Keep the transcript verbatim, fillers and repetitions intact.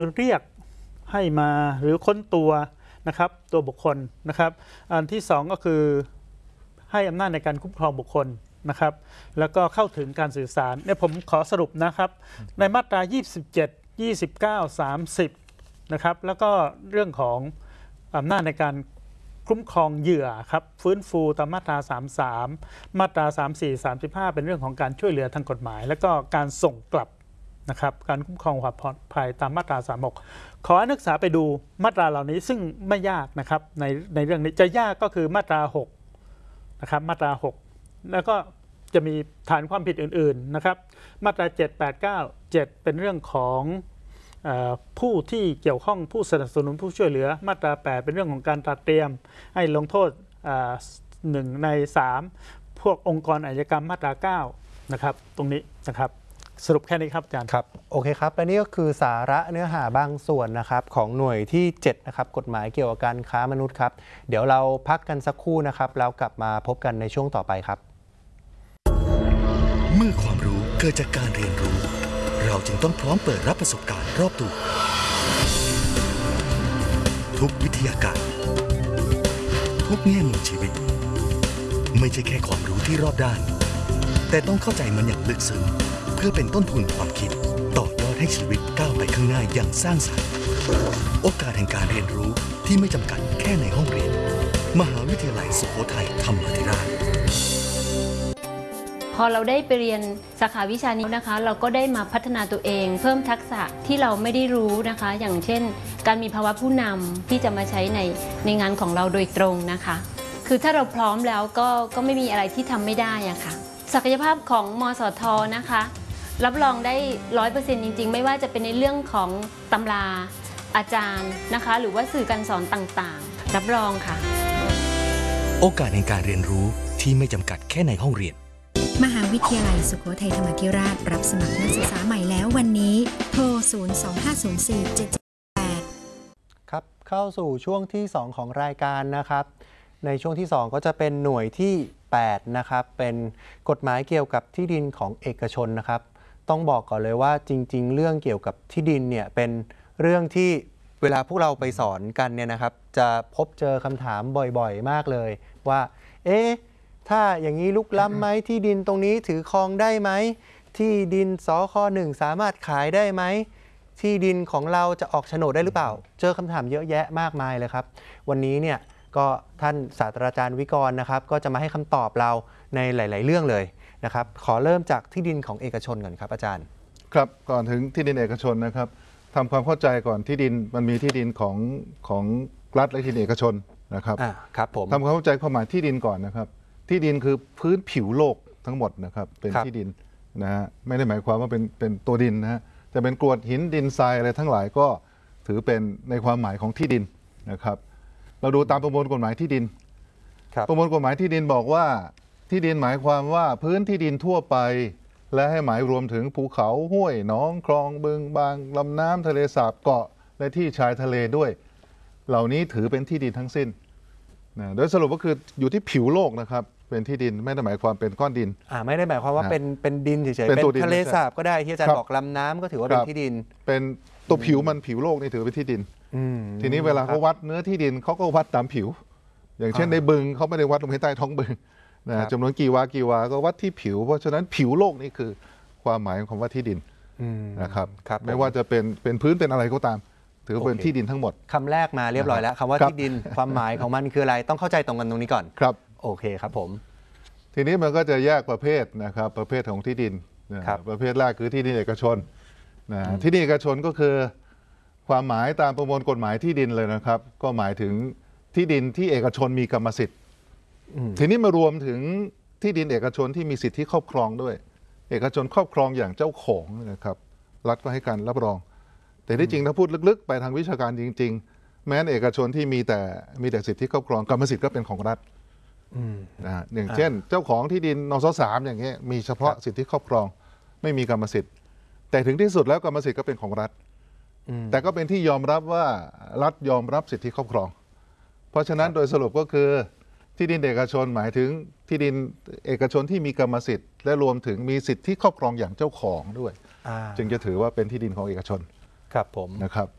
เรียกให้มาหรือค้นตัวนะครับตัวบุคคลนะครับอันที่สองก็คือให้อำนาจในการคุ้มครองบุคคลนะครับแล้วก็เข้าถึงการสื่อสารเนี่ยผมขอสรุปนะครับในมาตรายี่สิบเจ็ด ยี่สิบเก้า สามสิบนะครับแล้วก็เรื่องของอำนาจในการคุ้มครองเหยื่อครับฟื้นฟูตามมาตราสามสิบสามมาตราสามสิบสี่ สามสิบห้าเป็นเรื่องของการช่วยเหลือทางกฎหมายแล้วก็การส่งกลับนะครับการคุ้มครองความปลอดภัยตามมาตราสามสิบหกขอให้นักศึกษาไปดูมาตราเหล่านี้ซึ่งไม่ยากนะครับในในเรื่องนี้จะยากก็คือมาตราหกนะครับมาตราหกแล้วก็จะมีฐานความผิดอื่นๆนะครับมาตราเจ็ด แปด เก้า เจ็ดเป็นเรื่องของผู้ที่เกี่ยวข้องผู้สนับสนุนผู้ช่วยเหลือมาตราแปดเป็นเรื่องของการตระเตรียมให้ลงโทษหนึ่งในสามพวกองค์กรอาชญากรรมมาตราเก้านะครับตรงนี้นะครับสรุปแค่นี้ครับอาจารย์ครับโอเคครับและนี่ก็คือสาระเนื้อหาบางส่วนนะครับของหน่วยที่เจ็ดนะครับกฎหมายเกี่ยวกับการค้ามนุษย์ครับเดี๋ยวเราพักกันสักครู่นะครับแล้วกลับมาพบกันในช่วงต่อไปครับเมื่อความรู้เกิดจากการเรียนรู้เราจึงต้องพร้อมเปิดรับประสบการณ์รอบตัวทุกวิทยาการทุกแง่มุมชีวิตไม่ใช่แค่ความรู้ที่รอบด้านแต่ต้องเข้าใจมันอย่างลึกซึ้งเพื่อเป็นต้นทุนความคิดต่อยอดให้ชีวิตก้าวไปข้างหน้าอย่างสร้างสรรค์โอกาสแห่งการเรียนรู้ที่ไม่จำกัดแค่ในห้องเรียนมหาวิทยาลัยสุโขทัยธรรมาธิราชพอเราได้ไปเรียนสาขาวิชานี้นะคะเราก็ได้มาพัฒนาตัวเองเพิ่มทักษะที่เราไม่ได้รู้นะคะอย่างเช่นการมีภาวะผู้นำที่จะมาใช้ในในงานของเราโดยตรงนะคะคือถ้าเราพร้อมแล้วก็ก็ไม่มีอะไรที่ทำไม่ได้อะค่ะศักยภาพของมสท.นะคะรับรองได้ ร้อยเปอร์เซ็นต์ จริงๆไม่ว่าจะเป็นในเรื่องของตำราอาจารย์นะคะหรือว่าสื่อการสอนต่างๆรับรองค่ะโอกาสในการเรียนรู้ที่ไม่จำกัดแค่ในห้องเรียนมหาวิทยาลัยสุโขทัยธรรมาธิราชรับสมัครนักศึกษาใหม่แล้ววันนี้โทร ศูนย์ สอง ห้า ศูนย์ สี่ เจ็ด เจ็ด แปดครับเข้าสู่ช่วงที่สองของรายการนะครับในช่วงที่สองก็จะเป็นหน่วยที่แปดนะครับเป็นกฎหมายเกี่ยวกับที่ดินของเอกชนนะครับต้องบอกก่อนเลยว่าจริงๆเรื่องเกี่ยวกับที่ดินเนี่ยเป็นเรื่องที่เวลาพวกเราไปสอนกันเนี่ยนะครับจะพบเจอคำถามบ่อยๆมากเลยว่าเอ๊ะถ้าอย่างนี้ลุกล้ำไหมที่ดินตรงนี้ถือครองได้ไหมที่ดินสค.หนึ่งสามารถขายได้ไหมที่ดินของเราจะออกโฉนดได้หรือเปล่าเจอคำถามเยอะแยะมากมายเลยครับวันนี้เนี่ยก็ท่านศาสตราจารย์วิกรณ์นะครับก็จะมาให้คำตอบเราในหลายๆเรื่องเลยนะครับขอเริ่มจากที่ดินของเอกชนก่อนครับอาจารย์ครับก่อนถึงที่ดินเอกชนนะครับทำความเข้าใจก่อนที่ดินมันมีที่ดินของของรัฐและที่ดินเอกชนนะครับอ่าครับผมทำความเข้าใจความหมายที่ดินก่อนนะครับที่ดินคือพื้นผิวโลกทั้งหมดนะครับเป็นที่ดินนะฮะไม่ได้หมายความว่าเป็นเป็นตัวดินนะฮะจะเป็นกรวดหินดินทรายอะไรทั้งหลายก็ถือเป็นในความหมายของที่ดินนะครับเราดูตามประมวลกฎหมายที่ดินประมวลกฎหมายที่ดินบอกว่าที่ดินหมายความว่าพื้นที่ดินทั่วไปและให้หมายรวมถึงภูเขาห้วยหนองคลองบึงบางลำน้ำทะเลสาบเกาะและที่ชายทะเลด้วยเหล่านี้ถือเป็นที่ดินทั้งสิ้นนะโดยสรุปก็คืออยู่ที่ผิวโลกนะครับเป็นที่ดินไม่ได้หมายความเป็นก้อนดินอ่าไม่ได้หมายความว่าเป็นเป็นดินเฉยๆเป็นทะเลสาบก็ได้ที่อาจารย์บอกลำน้ำก็ถือว่าเป็นที่ดินเป็นตัวผิวมันผิวโลกนี่ถือเป็นที่ดินทีนี้เวลาเขาวัดเนื้อที่ดินเขาก็วัดตามผิวอย่างเช่นในบึงเขาไม่ได้วัดลงไปใต้ท้องบึงนะจำนวนกี่วากี่วาก็วัดที่ผิวเพราะฉะนั้นผิวโลกนี่คือความหมายของคำว่าที่ดินนะครับไม่ว่าจะเป็นเป็นพื้นเป็นอะไรก็ตามถือเป็นที่ดินทั้งหมดคำแรกมาเรียบร้อยแล้วคำว่าที่ดินความหมายของมันคืออะไรต้องเข้าใจตรงกันตรงนี้ก่อนครับโอเคครับผมทีนี้มันก็จะแยกประเภทนะครับประเภทของที่ดินประเภทแรกคือที่ดินเอกชนนะที่ดินเอกชนก็คือความหมายตามประมวลกฎหมายที่ดินเลยนะครับก็หมายถึงที่ดินที่เอกชนมีกรรมสิทธิ์ทีนี้มารวมถึงที่ดินเอกชนที่มีสิทธิครอบครองด้วยเอกชนครอบครองอย่างเจ้าของนะครับรัฐก็ให้การรับรองแต่ที่จริงถ้าพูดลึกๆไปทางวิชาการจริงๆแม้เอกชนที่มีแต่มีแต่สิทธิครอบครองกรรมสิทธิ์ก็เป็นของรัฐนะอย่างเช่นเจ้าของที่ดินนสสามอย่างเงี้ยมีเฉพาะสิทธิครอบครองไม่มีกรรมสิทธิ์แต่ถึงที่สุดแล้วกรรมสิทธิ์ก็เป็นของรัฐแต่ก็เป็นที่ยอมรับว่ารัฐยอมรับสิทธิครอบครองเพราะฉะนั้นโดยสรุปก็คือที่ดินเอกชนหมายถึงที่ดินเอกชนที่มีกรรมสิทธิ์และรวมถึงมีสิทธิครอบครองอย่างเจ้าของด้วยจึงจะถือว่าเป็นที่ดินของเอกชนครับผมนะครับ